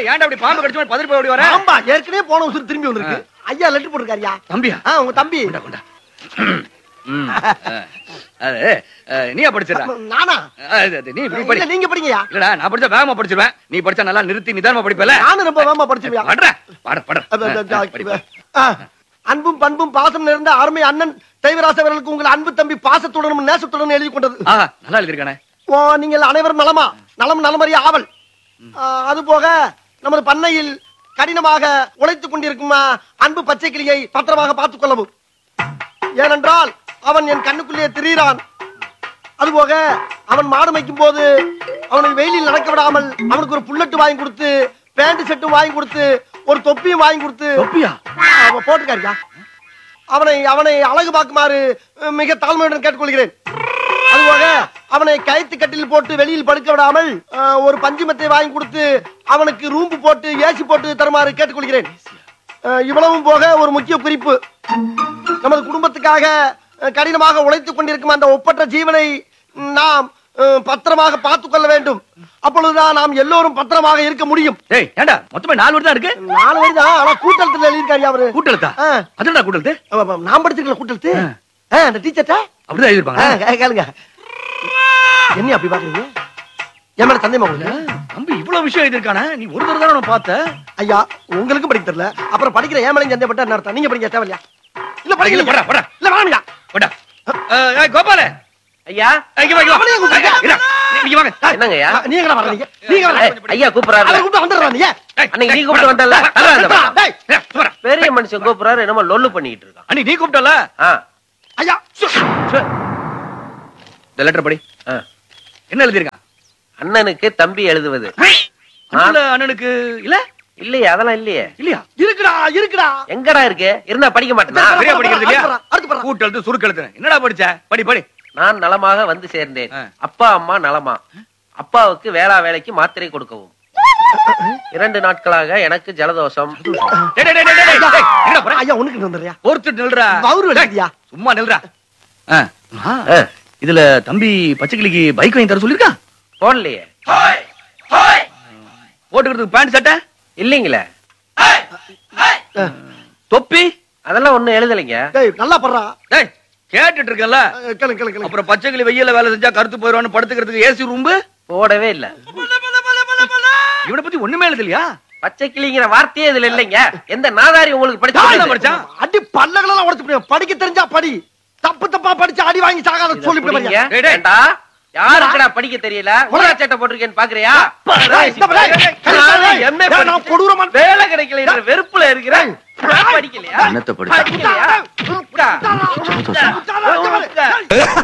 ஏன்டா அப்படி பாம்பு கடிச்சு பதறி போய் ஓடி வர? ஆமா, ஏற்கனவே போன உசுறு திரும்பி வந்திருக்கு. ஐயா லெட்டர் போட்டுருக்காருயா. தம்பியா? உங்க தம்பி. நீயா படிச்சா? நானா? நீ இப்படி படி. நீங்க படிங்கயா. இல்லடா, நான் படிச்சா வேகமா படிச்சிருவேன். நீ படிச்சா நல்லா நிறுத்தி நிதானமா படிப்பல. நானும் ரொம்ப வேகமா படிச்சிருவேன். படுற. அன்பும் பண்பும் பாசம் நிறைந்த அருமை அண்ணன் தெய்வராச அவர்களுக்கு உங்கள் அன்பு தம்பி பாசத்துடனும் நேசத்துடனும் எழுதி கொண்டது. நல்லா எழுதிருக்கானே. நீங்கள் அனைவரும் நலமா? நலம் நலமறிய ஆவல். அது போக நமது பண்ணையில் கடினமாக உழைத்துக் கொண்டிருக்கும் அன்பு பச்சை கிளியை பத்திரமாக பார்த்துக் கொள்ளவும். ஏனென்றால் அவன் என் கண்ணுக்குள்ளே திரிகிறான். அதுபோக அவன் மாடு மேய்க்கும் போது அவனை வெயிலில் நடக்க விடாமல் அவனுக்கு ஒரு புல்லட்டு வாங்கி கொடுத்து, பேண்ட் செட்டும் வாங்கி கொடுத்து, ஒரு தொப்பியும் வாங்கி கொடுத்து போட்டுக்காரியா. அவனை அழகு பார்க்குமாறு மிக தாழ்மையுடன் கேட்டுக்கொள்கிறேன். அதுபோக அவனை கயிற்று கட்டில் போட்டு வெளியில் படுக்க விடாமல் ஒரு பஞ்சுமத்தை வாங்கி கொடுத்து அவனுக்கு ரூம்பு போட்டு ஏசி போட்டு தருமாறு கேட்டுக்கொள்கிறேன். இவ்வளவும் போக ஒரு முக்கிய குறிப்பு, நமது குடும்பத்துக்காக கடினமாக உழைத்துக் கொண்டிருக்கும் அந்த ஒப்பற்ற ஜீவனை நாம் பத்திரமாக பார்த்துக் கொள்ள வேண்டும். அப்பொழுதுதான் நாம் எல்லோரும் பத்திரமாக இருக்க முடியும். மொத்தமா 4 வரி தான் இருக்கு. 4 வரி தான், ஆனா கூட்டத்துல எழுதிருக்காரு அவரு. கூட்டெழுத்தா? அதுடா கூட்டெழுத்து. நான் படிச்சிருக்கல கூட்டெழுத்து. அந்த டீச்சர்ட்ட அப்படிதான் எழுதிருப்பாங்க. கேளுங்க. என்ன அப்படி பாக்குறீங்க? என் மேல சந்தேகமா உங்களுக்கு? தம்பி இவ்வளவு விஷயம் எழுதிருக்கானே, நீ ஒரு தடவை தானே பார்த்த? ஐயா, உங்களுக்கும் படிக்க தெரியல, அப்புறம் படிக்கிற ஏன் மேல சந்தேகப்பட்ட என்ன அர்த்தம்? நீங்க படிக்க தேவையா? இல்ல படிக்கல. போடா போடா. இல்ல வாங்கடா. போடா. கோபால ஐயா, இங்க வாங்க. நீங்க வாங்க. என்னங்க ஐயா? நீங்க வரீங்க? நீங்க ஐயா கூப்பிடுறாரு. அவரை கூப்பிட்டு வந்துடுறாங்க. நீங்க அன்னைக்கு நீ கூப்பிட்டு வந்தல்ல, டேய் பெரிய மனுஷன் கூப்பிடுறாரு, என்னமோ லொல்லு பண்ணிட்டு இருக்கான். அன்னைக்கு நீ கூப்பிட்டல? ஐயா இந்த லெட்டர் படி. என்ன எழுதிருக்கான்? அண்ணனுக்கு தம்பி எழுதுவது. அண்ணனுக்கு இல்ல இல்லையா? அதெல்லாம் இல்லையே. இல்லையா? இருக்குடா. எங்கடா இருக்கு? இருந்தா படிக்க மாட்டேனா? சரியா படிக்கிறது இல்லையா? கூட்டெழுத்து சுருக்கெழுத்து என்னடா படிச்ச? படி. நான் நலமாக வந்து சேர்ந்தேன். அப்பா அம்மா நலமா? அப்பாவுக்கு வேலைக்கு மாத்திரை கொடுக்கவும். 2 நாட்களாக எனக்கு ஜலதோஷம். ஐயா உனக்கு வந்துறியா? ஒருத்தர் நில்றா. சும்மா நில்றா. இதுல தம்பி பச்சைக்கிளிக்கு பைக் வாங்கி தர சொல்லிருக்கா? போடலையே. போட்டுக்கிறதுக்கு பேண்ட் சட்டை இல்லீங்களே. தொப்பி அதெல்லாம் ஒண்ணும் எழுதலைங்க. நல்லா படுறா. கேட்டுட்டு இருக்கல. அப்புறம் பச்சைக்கிளி வெயில வேலை செஞ்சா கருத்து போயிடுவான்னு படுத்துக்கிறதுக்கு ஏசி ரூம்பு போடவே இல்ல. இவனை பத்தி ஒண்ணுமே எழுதலையா? பச்சை கிளிங்கிற வார்த்தையே இதுல இல்லைங்க. எந்த நாதாரி உங்களுக்கு படிச்சா? அடி பல்லகளெல்லாம் உடைச்சு படிக்க தெரிஞ்சா படி. தப்பா படிச்சு அடி வாங்கி சாகாத சொல்லிவிடுங்க. யாருக்குடா படிக்க தெரியல? ஊரா சட்டை போட்டிருக்கேன்னு பாக்குறியா? வேலை கிடைக்கல வெறுப்புல இருக்கிறேன். படிக்கலையா?